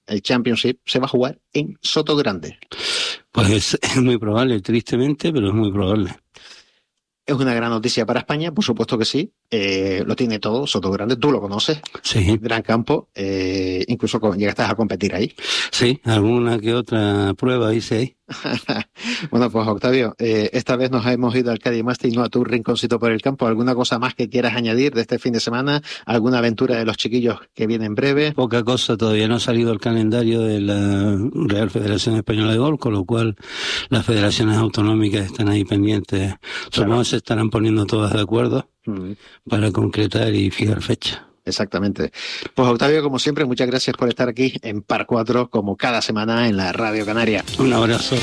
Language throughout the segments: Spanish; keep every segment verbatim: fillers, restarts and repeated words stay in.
el Championship se va a jugar en Sotogrande. Pues es muy probable, tristemente, pero es muy probable. Es una gran noticia para España, por supuesto que sí. Eh, lo tiene todo, Sotogrande, tú lo conoces. Sí. Gran campo, eh, incluso llegaste a competir ahí. Sí, alguna que otra prueba hice ahí. Bueno, pues Octavio, eh, esta vez nos hemos ido al Cádiz Masters y no a tu rinconcito por el campo. ¿Alguna cosa más que quieras añadir de este fin de semana? ¿Alguna aventura de los chiquillos que viene en breve? Poca cosa, todavía no ha salido el calendario de la Real Federación Española de Golf, con lo cual las federaciones autonómicas están ahí pendientes. Supongo que se estarán poniendo todas de acuerdo mm. para concretar y fijar fecha. Exactamente. Pues Octavio, como siempre, muchas gracias por estar aquí en Par cuatro, como cada semana en la Radio Canaria. Un abrazo.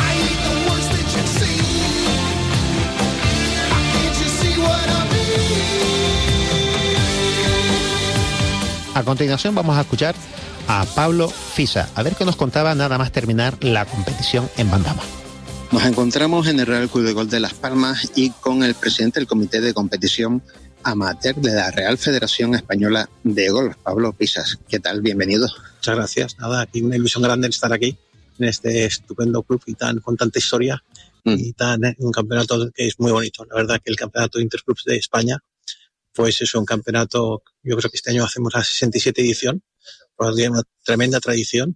A continuación vamos a escuchar a Pablo Fisa, a ver qué nos contaba nada más terminar la competición en Bandama. Nos encontramos en el Real Club de Golf de Las Palmas y con el presidente del Comité de Competición Amateur de la Real Federación Española de Golf, Pablo Pisas. ¿Qué tal? Bienvenido. Muchas gracias. Nada, aquí una ilusión grande estar aquí en este estupendo club y tan con tanta historia mm. y tan un campeonato que es muy bonito. La verdad que el campeonato de Interclubs de España, pues es un campeonato, yo creo que este año hacemos la sesenta y siete edición, pues tiene una tremenda tradición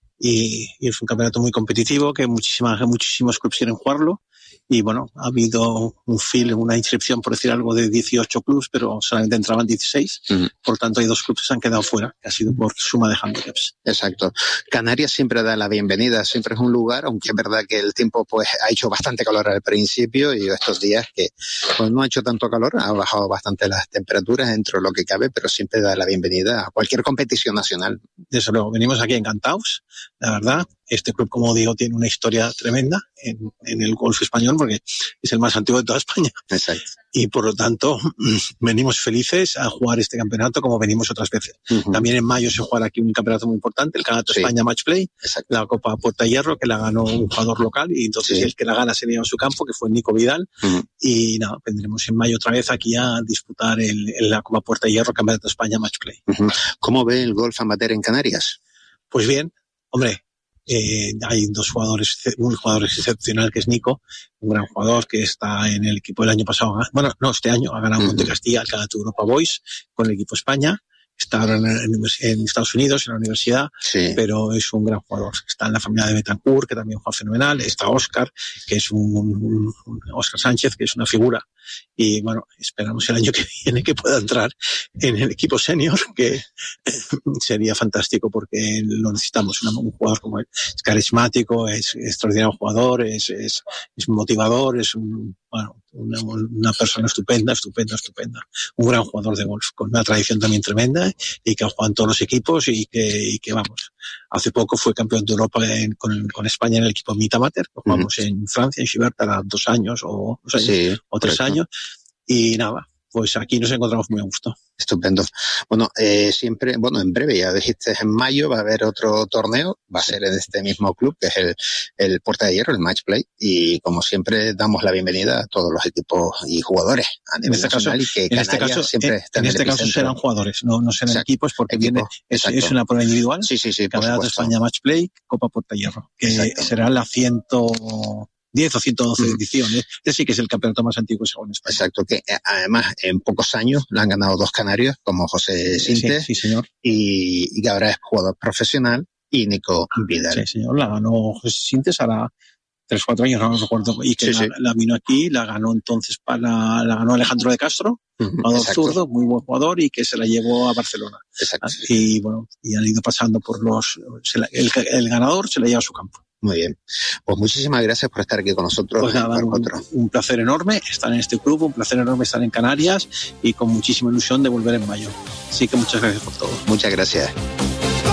y, y es un campeonato muy competitivo que muchísimas, muchísimos clubs quieren jugarlo. Y bueno, ha habido un fil, una inscripción, por decir algo, de dieciocho clubs, pero solamente entraban dieciséis. Uh-huh. Por tanto, hay dos clubs que se han quedado fuera, que ha sido por suma de handicaps. Exacto. Canarias siempre da la bienvenida, siempre es un lugar, aunque es verdad que el tiempo pues ha hecho bastante calor al principio y estos días que pues no ha hecho tanto calor, ha bajado bastante las temperaturas dentro de lo que cabe, pero siempre da la bienvenida a cualquier competición nacional. Desde luego, venimos aquí encantados, la verdad. Este club, como digo, tiene una historia tremenda en, en el golf español porque es el más antiguo de toda España. Exacto. Y por lo tanto, venimos felices a jugar este campeonato como venimos otras veces. Uh-huh. También en mayo se jugará aquí un campeonato muy importante, el Campeonato sí. España Match Play, Exacto. La Copa Puerta Hierro, que la ganó un jugador local y entonces sí. el que la gana sería en su campo, que fue Nico Vidal. Uh-huh. Y nada, vendremos en mayo otra vez aquí a disputar el, el, la Copa Puerta Hierro, Campeonato España Match Play. Uh-huh. ¿Cómo ve el golf amateur en Canarias? Pues bien, hombre. Eh, hay dos jugadores, un jugador excepcional que es Nico, un gran jugador que está en el equipo del año pasado, bueno, no, este año ha ganado uh-huh. Monte Castilla el Campeonato Europa Boys con el equipo España, está ahora en, en, en Estados Unidos, en la universidad, sí. pero es un gran jugador. Está en la familia de Betancourt, que también juega fenomenal, está Óscar, que es un, un, un Óscar Sánchez, que es una figura, y bueno, esperamos el año que viene que pueda entrar en el equipo senior, que sería fantástico porque lo necesitamos, un jugador como él. Es carismático, es extraordinario jugador, es, es, es motivador, es un, bueno, una, una persona estupenda, estupenda, estupenda. Un gran jugador de golf, con una tradición también tremenda y que ha jugado en todos los equipos y que, y que vamos, hace poco fue campeón de Europa en, con, con España en el equipo Meet Amateur, que jugamos uh-huh. en Francia, en Gibraltar, dos años o, dos años, sí, o tres correcto. años. Y nada, pues aquí nos encontramos muy a gusto. Estupendo. Bueno, eh, siempre, bueno, en breve, ya dijiste, en mayo va a haber otro torneo, va a ser en este mismo club, que es el, el Puerta de Hierro, el Match Play, y como siempre damos la bienvenida a todos los equipos y jugadores a nivel en este nacional caso, y que en Canarias este caso, siempre en, está en, en este el caso serán jugadores, no, no serán exacto. equipos, porque Equipo, viene, es, es una prueba individual, sí, sí, sí, Campeonato de España Match Play, Copa Puerta de Hierro, que exacto. será la ciento diez o ciento doce mm. ediciones. Ese sí que es el campeonato más antiguo según España. Exacto, que además en pocos años le han ganado dos canarios, como José Sintes, sí, sí, señor. Y, y que ahora es jugador profesional, y Nico Vidal. Sí, señor, la ganó José Sintes ahora tres, cuatro años, no recuerdo, y que sí, la, sí. la vino aquí, la ganó entonces para, la ganó Alejandro de Castro, jugador uh-huh. zurdo, muy buen jugador, y que se la llevó a Barcelona. Exacto. Y bueno, y han ido pasando por los, se la, el, el ganador se la lleva a su campo. Muy bien. Pues muchísimas gracias por estar aquí con nosotros. Pues nada, un, un placer enorme estar en este club, un placer enorme estar en Canarias y con muchísima ilusión de volver en mayo. Así que muchas gracias por todo. Muchas gracias.